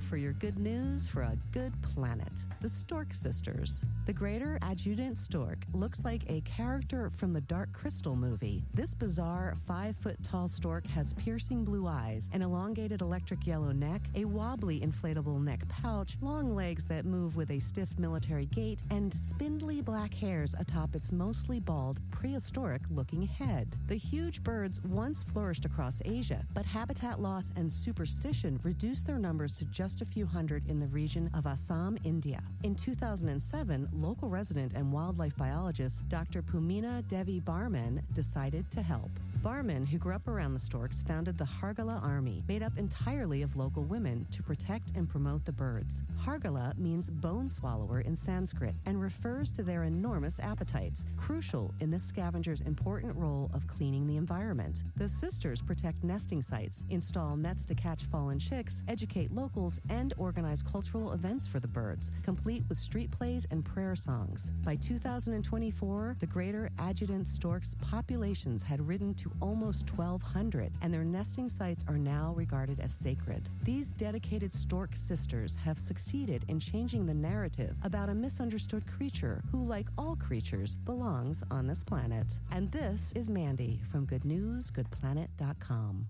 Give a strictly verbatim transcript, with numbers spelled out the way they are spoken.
for your good news for a good planet. The Stork Sisters. The greater adjutant stork looks like a character from the Dark Crystal movie. This bizarre five-foot-tall stork has piercing blue eyes, an elongated electric yellow neck, a wobbly inflatable neck pouch, long legs that move with a stiff military gait, and spindly black hairs atop its mostly bald, prehistoric-looking head. The huge birds once flourished across Asia, but habitat loss and superstition reduced their numbers to just a few hundred in the region of Assam, India. In two thousand seven, local resident and wildlife biologist Doctor Pumina Devi Barman decided to help. Barman, who grew up around the storks, founded the Hargala Army, made up entirely of local women to protect and promote the birds. Hargala means bone swallower in Sanskrit and refers to their enormous appetites, crucial in this scavenger's important role of cleaning the environment. The sisters protect nesting sites, install nets to catch fallen chicks, educate locals, and organize cultural events for the birds, complete with street plays and prayer songs. By two thousand twenty-four, the greater adjutant storks' populations had risen to almost twelve hundred, and their nesting sites are now regarded as sacred. These dedicated stork sisters have succeeded in changing the narrative about a misunderstood creature who, like all creatures, belongs on this planet. And this is Mandy from good news good planet dot com.